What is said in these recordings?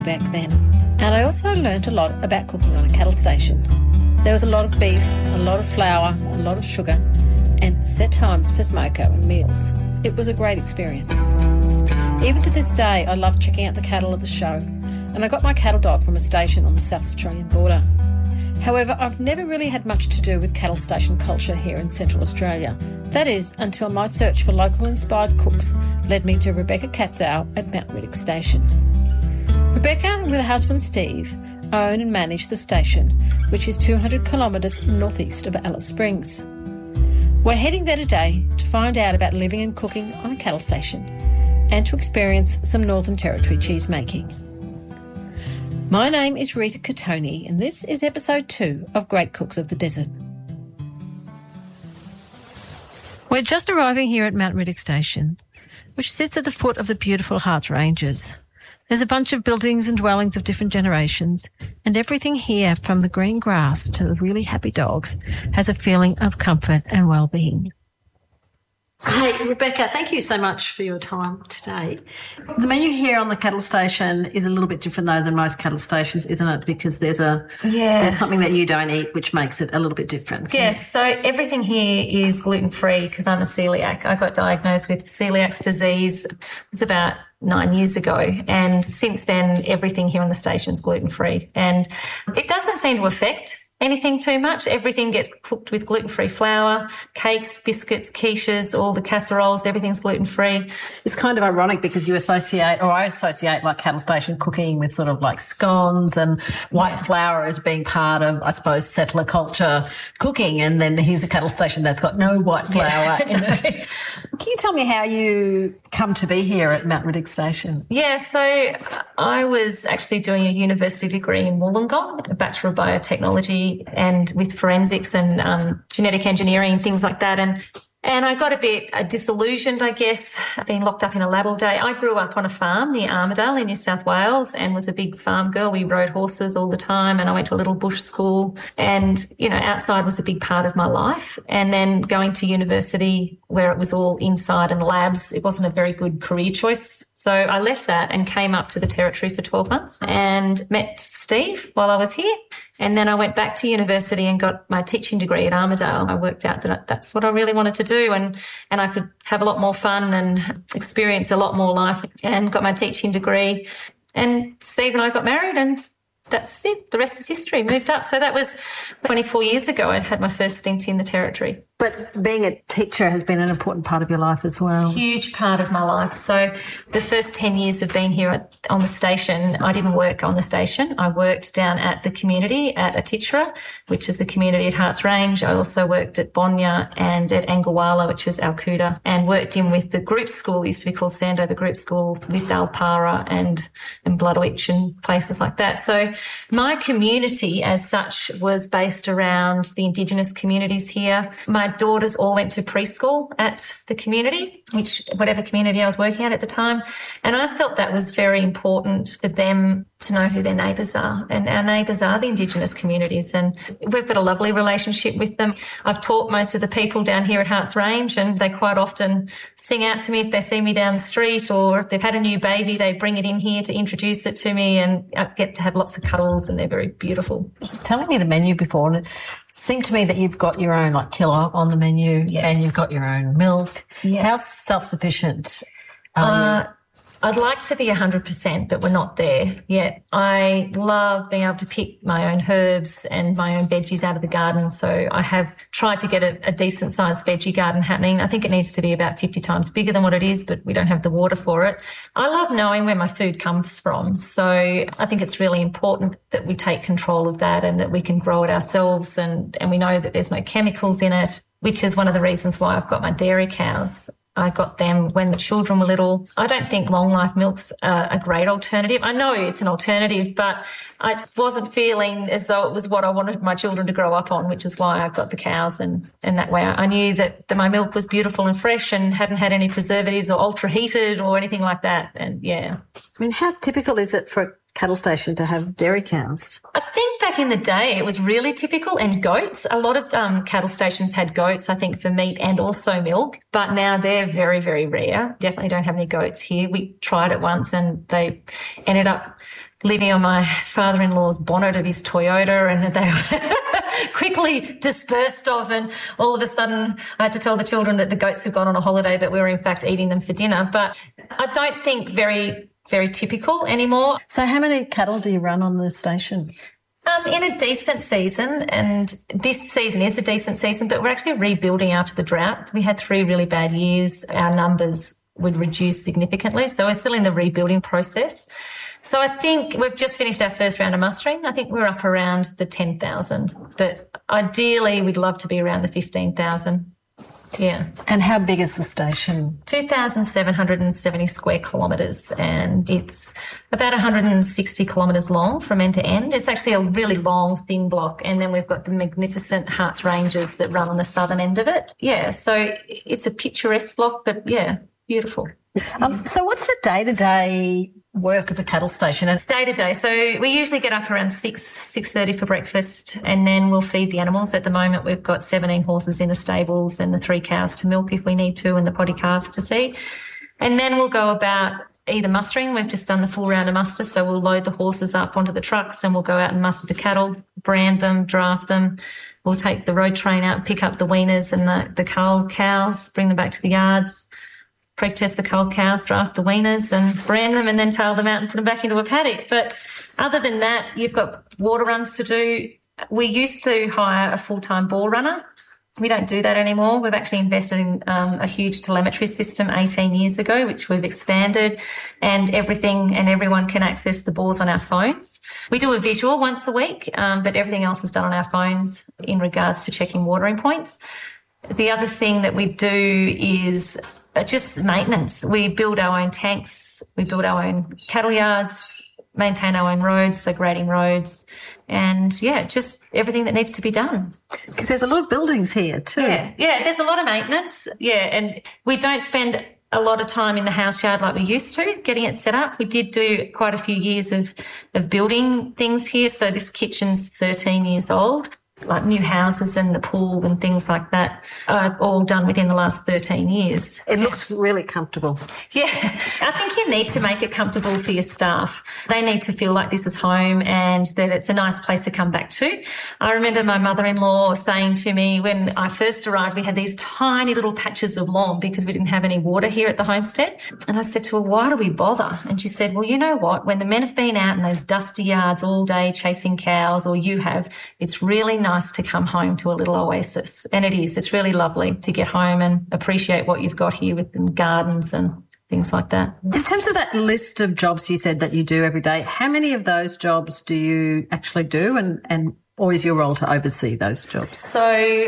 back then. And I also learnt a lot about cooking on a cattle station. There was a lot of beef, a lot of flour, a lot of sugar, and set times for smoko and meals. It was a great experience. Even to this day, I love checking out the cattle at the show, and I got my cattle dog from a station on the South Australian border. However, I've never really had much to do with cattle station culture here in Central Australia. That is, until my search for local-inspired cooks led me to Rebecca Katzow at Mount Riddoch Station. Rebecca, with her husband Steve, own and manage the station, which is 200 kilometres northeast of Alice Springs. We're heading there today to find out about living and cooking on a cattle station and to experience some Northern Territory cheese making. My name is Rita Catoni, and this is episode 2 of Great Cooks of the Desert. We're just arriving here at Mount Riddoch Station, which sits at the foot of the beautiful Harts Ranges. There's a bunch of buildings and dwellings of different generations, and everything here, from the green grass to the really happy dogs, has a feeling of comfort and well-being. Hey, Rebecca, thank you so much for your time today. The menu here on the cattle station is a little bit different, though, than most cattle stations, isn't it? Because there's something that you don't eat, which makes it a little bit different. Yes, so everything here is gluten-free because I'm a celiac. I got diagnosed with celiac disease. It was about 9 years ago, and since then everything here on the station is gluten-free, and it doesn't seem to affect anything too much. Everything gets cooked with gluten-free flour, cakes, biscuits, quiches, all the casseroles, everything's gluten-free. It's kind of ironic because I associate like cattle station cooking with sort of like scones and white flour as being part of, I suppose, settler culture cooking, and then here's a cattle station that's got no white flour in it. Can you tell me how you come to be here at Mount Riddoch Station? Yeah, so I was actually doing a university degree in Wollongong, a Bachelor of Biotechnology, and with forensics and genetic engineering and things like that. And I got a bit disillusioned, I guess, being locked up in a lab all day. I grew up on a farm near Armidale in New South Wales and was a big farm girl. We rode horses all the time, and I went to a little bush school, and, outside was a big part of my life. And then going to university where it was all inside and labs, it wasn't a very good career choice. So I left that and came up to the Territory for 12 months and met Steve while I was here. And then I went back to university and got my teaching degree at Armidale. I worked out that that's what I really wanted to do, and I could have a lot more fun and experience a lot more life, and got my teaching degree. And Steve and I got married, and that's it. The rest is history. Moved up. So that was 24 years ago. I had my first stint in the Territory. But being a teacher has been an important part of your life as well. Huge part of my life. So the first 10 years of being here on the station, I didn't work on the station. I worked down at the community at Atitjara, which is a community at Harts Range. I also worked at Bonya and at Angawala, which is Alcuda, and worked in with the group school. It used to be called Sandover Group School, with Alpara and Bloodwitch and places like that. So my community as such was based around the Indigenous communities here. My daughters all went to preschool at the community, whatever community I was working at the time. And I felt that was very important for them to know who their neighbours are. And our neighbours are the Indigenous communities, and we've got a lovely relationship with them. I've taught most of the people down here at Harts Range, and they quite often sing out to me if they see me down the street, or if they've had a new baby, they bring it in here to introduce it to me, and I get to have lots of cuddles, and they're very beautiful. Telling me the menu before, and it seemed to me that you've got your own killer on the menu, and you've got your own milk. Yeah. How self-sufficient are you? I'd like to be 100%, but we're not there yet. I love being able to pick my own herbs and my own veggies out of the garden. So I have tried to get a decent sized veggie garden happening. I think it needs to be about 50 times bigger than what it is, but we don't have the water for it. I love knowing where my food comes from. So I think it's really important that we take control of that and that we can grow it ourselves, and we know that there's no chemicals in it, which is one of the reasons why I've got my dairy cows. I got them when the children were little. I don't think long life milk's a great alternative. I know it's an alternative, but I wasn't feeling as though it was what I wanted my children to grow up on, which is why I got the cows. And that way I knew that my milk was beautiful and fresh and hadn't had any preservatives or ultra heated or anything like that. And yeah. I mean, how typical is it for a cattle station to have dairy cows? I think back in the day it was really typical, and goats. A lot of cattle stations had goats, I think, for meat and also milk, but now they're very, very rare. Definitely don't have any goats here. We tried it once and they ended up living on my father-in-law's bonnet of his Toyota, and that they were quickly dispersed of, and all of a sudden I had to tell the children that the goats had gone on a holiday, but we were in fact eating them for dinner. But I don't think very typical anymore. So how many cattle do you run on the station? In a decent season, and this season is a decent season, but we're actually rebuilding after the drought. We had 3 really bad years. Our numbers would reduce significantly, so we're still in the rebuilding process. So I think we've just finished our first round of mustering. I think we're up around the 10,000, but ideally we'd love to be around the 15,000. Yeah. And how big is the station? 2,770 square kilometres, and it's about 160 kilometres long from end to end. It's actually a really long, thin block, and then we've got the magnificent Harts Ranges that run on the southern end of it. Yeah, so it's a picturesque block, but yeah, beautiful. So what's the day-to-day work of a cattle station? Day to day. So we usually get up around 6:30 for breakfast, and then we'll feed the animals. At the moment, we've got 17 horses in the stables and the 3 cows to milk if we need to, and the potty calves to see. And then we'll go about either mustering. We've just done the full round of muster, so we'll load the horses up onto the trucks and we'll go out and muster the cattle, brand them, draft them. We'll take the road train out, pick up the weaners and the cull cows, bring them back to the yards, preg-test the cull cows, draft the weaners and brand them, and then tail them out and put them back into a paddock. But other than that, you've got water runs to do. We used to hire a full-time bore runner. We don't do that anymore. We've actually invested in a huge telemetry system 18 years ago, which we've expanded, and everything and everyone can access the bores on our phones. We do a visual once a week, but everything else is done on our phones in regards to checking watering points. The other thing that we do is just maintenance. We build our own tanks, we build our own cattle yards, maintain our own roads, so grading roads, and yeah, just everything that needs to be done. Because there's a lot of buildings here too. Yeah, there's a lot of maintenance. Yeah, and we don't spend a lot of time in the house yard like we used to, getting it set up. We did do quite a few years of building things here. So this kitchen's 13 years old. Like new houses and the pool and things like that are all done within the last 13 years. It looks really comfortable. Yeah, I think you need to make it comfortable for your staff. They need to feel like this is home and that it's a nice place to come back to. I remember my mother-in-law saying to me when I first arrived, we had these tiny little patches of lawn because we didn't have any water here at the homestead. And I said to her, why do we bother? And she said, well, you know what? When the men have been out in those dusty yards all day chasing cows, or you have, it's really nice to come home to a little oasis. And it is. It's really lovely to get home and appreciate what you've got here with the gardens and things like that. In terms of that list of jobs you said that you do every day, how many of those jobs do you actually do, and or is your role to oversee those jobs? So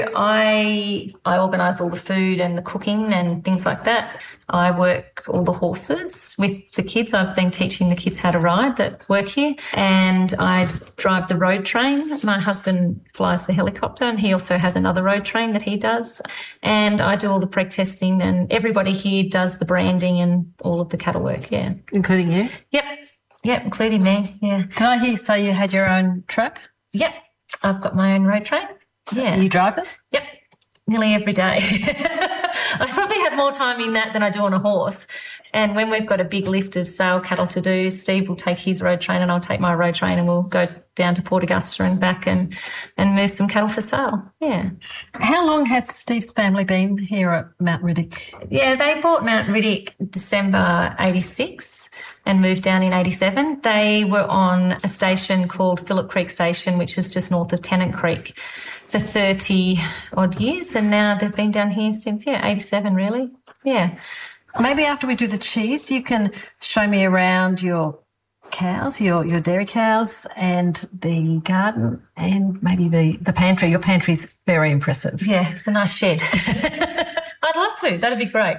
I organise all the food and the cooking and things like that. I work all the horses with the kids. I've been teaching the kids how to ride that work here, and I drive the road train. My husband flies the helicopter, and he also has another road train that he does. And I do all the preg testing, and everybody here does the branding and all of the cattle work, yeah. Including you? Yep, including me, yeah. Can I hear you say you had your own truck? Yep. I've got my own road train. Yeah. You drive it? Yep. Nearly every day. I probably have more time in that than I do on a horse. And when we've got a big lift of sale cattle to do, Steve will take his road train and I'll take my road train, and we'll go down to Port Augusta and back and move some cattle for sale. Yeah. How long has Steve's family been here at Mount Riddick? Yeah, they bought Mount Riddick December 86 and moved down in 87. They were on a station called Phillip Creek Station, which is just north of Tennant Creek, for 30 odd years. And now they've been down here since, 87 really. Yeah. Maybe after we do the cheese, you can show me around your cows, your dairy cows, and the garden, and maybe the pantry. Your pantry's very impressive. Yeah, it's a nice shed. I'd love to. That'd be great.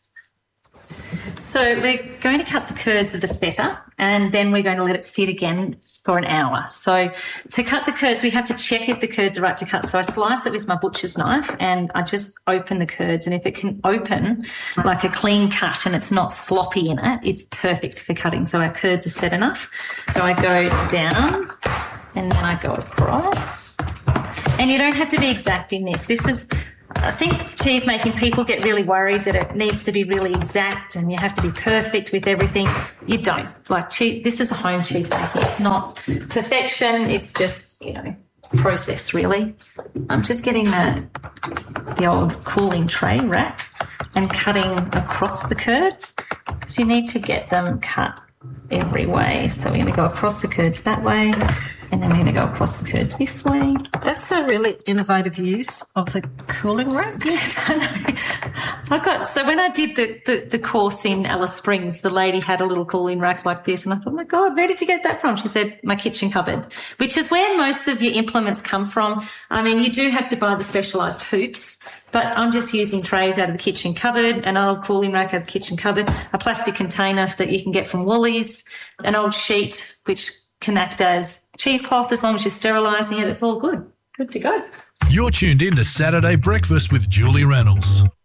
So we're going to cut the curds of the feta, and then we're going to let it sit again for an hour. So to cut the curds, we have to check if the curds are right to cut. So I slice it with my butcher's knife and I just open the curds. And if it can open like a clean cut and it's not sloppy in it, it's perfect for cutting. So our curds are set enough. So I go down and then I go across. And you don't have to be exact in this. This is I think cheese making, people get really worried that it needs to be really exact and you have to be perfect with everything. You don't. Like cheese, this is a home cheese making. It's not perfection. It's just, process really. I'm just getting the old cooling tray rack and cutting across the curds. So you need to get them cut every way. So we're going to go across the curds that way, and then we're going to go across the curds this way. That's a really innovative use of the cooling rack. Yes, I know. So when I did the course in Alice Springs, the lady had a little cooling rack like this, and I thought, oh my God, where did you get that from? She said, my kitchen cupboard, which is where most of your implements come from. I mean, you do have to buy the specialised hoops, but I'm just using trays out of the kitchen cupboard, an old cooling rack out of the kitchen cupboard, a plastic container that you can get from Woolies, an old sheet which can act as cheesecloth as long as you're sterilising it. It's all good. Good to go. You're tuned in to Saturday Breakfast with Julie Reynolds.